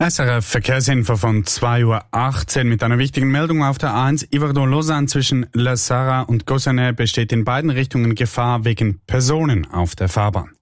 SRF Verkehrsinfo von 2:18 Uhr mit einer wichtigen Meldung auf der A1 Yverdon-Lausanne zwischen La Sarre und Gossenay besteht in beiden Richtungen Gefahr wegen Personen auf der Fahrbahn.